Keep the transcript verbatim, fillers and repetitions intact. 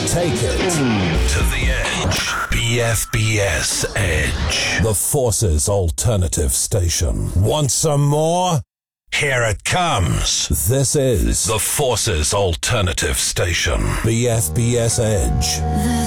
Take it to the edge. B F B S Edge. The Force's alternative station. Want some more? Here it comes. This is The Force's alternative station. B F B S Edge.